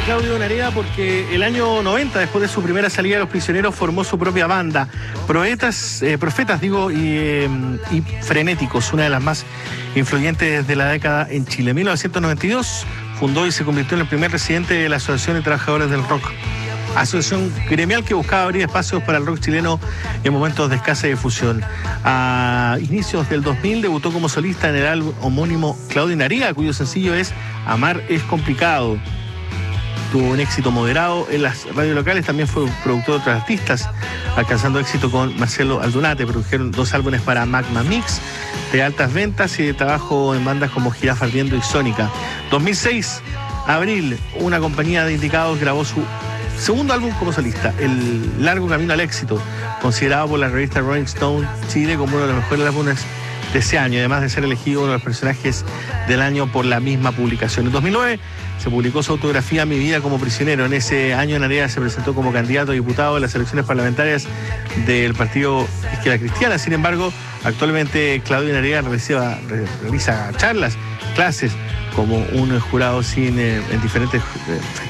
Claudio Narea porque el año 90, después de su primera salida de Los Prisioneros, formó su propia banda, Profetas y Frenéticos, una de las más influyentes de la década en Chile. En 1992 fundó y se convirtió en el primer presidente de la Asociación de Trabajadores del Rock, asociación gremial que buscaba abrir espacios para el rock chileno en momentos de escasa difusión. A inicios del 2000 debutó como solista en el álbum homónimo Claudio Narea, cuyo sencillo es Amar es complicado. Tuvo un éxito moderado en las radios locales, también fue productor de otros artistas, alcanzando éxito con Marcelo Aldunate. Produjeron 2 álbumes para Magma Mix, de altas ventas y de trabajo en bandas como Jirafa Ardiendo y Sónica. 2006, abril, una compañía de indicados grabó su segundo álbum como solista, El Largo Camino al Éxito, considerado por la revista Rolling Stone Chile como uno de los mejores álbumes de ese año, además de ser elegido uno de los personajes del año por la misma publicación. En 2009 se publicó su autografía Mi vida como prisionero. En ese año Narea se presentó como candidato a diputado en las elecciones parlamentarias del Partido Izquierda Cristiana. Sin embargo, actualmente Claudio Narea realiza charlas, clases como un jurado en diferentes